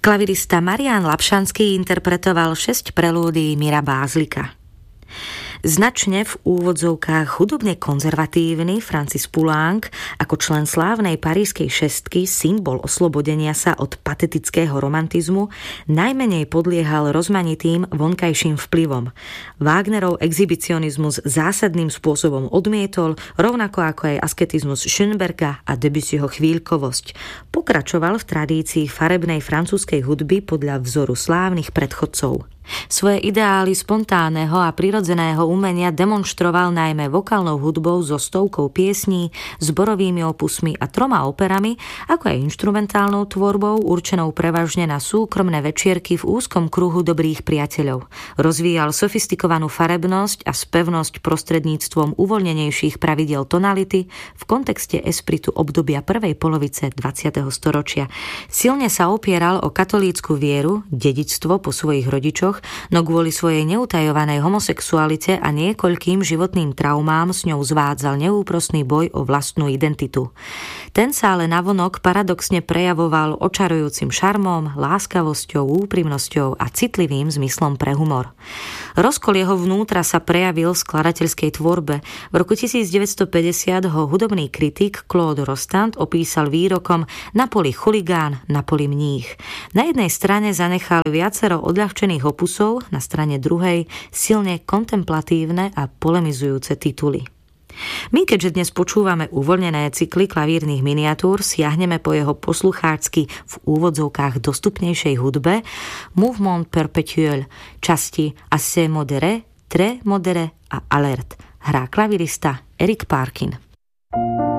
Klavirista Marián Lapšanský interpretoval 6 prelúdií Mira Bázlika. Značne v úvodzovkách hudobne konzervatívny Francis Poulenc ako člen slávnej parískej šestky, symbol oslobodenia sa od patetického romantizmu, najmenej podliehal rozmanitým vonkajším vplyvom. Wagnerov exhibicionizmus zásadným spôsobom odmietol, rovnako ako aj asketizmus Schönberga a Debussyho chvíľkovosť. Pokračoval v tradícii farebnej francúzskej hudby podľa vzoru slávnych predchodcov. Svoje ideály spontánneho a prirodzeného umenia demonstroval najmä vokálnou hudbou so stovkou piesní, zborovými opusmi a 3 operami, ako aj inštrumentálnou tvorbou určenou prevažne na súkromné večierky v úzkom kruhu dobrých priateľov. Rozvíjal sofistikovanú farebnosť a spevnosť prostredníctvom uvoľnenejších pravidiel tonality v kontexte espritu obdobia prvej polovice 20. storočia. Silne sa opieral o katolícku vieru, dedičstvo po svojich rodičoch, no kvôli svojej neutajovanej homosexualite a niekoľkým životným traumám s ňou zvádzal neúprosný boj o vlastnú identitu. Ten sa ale navonok paradoxne prejavoval očarujúcim šarmom, láskavosťou, úprimnosťou a citlivým zmyslom pre humor. Rozkol jeho vnútra sa prejavil v skladateľskej tvorbe. V roku 1950 ho hudobný kritik Claude Rostand opísal výrokom "Na poli chuligán, na poli mních". Na jednej strane zanechal viacero odľahčených opusov, na strane druhej silne kontemplatívne a polemizujúce tituly. My, keďže dnes počúvame uvoľnené cykly klavírnych miniatúr, siahneme po jeho poslucháčsky v úvodzovkách dostupnejšej hudbe Mouvement perpétuel, časti Assez modéré, Très modéré a Alert. Hrá klavirista Eric Parkin.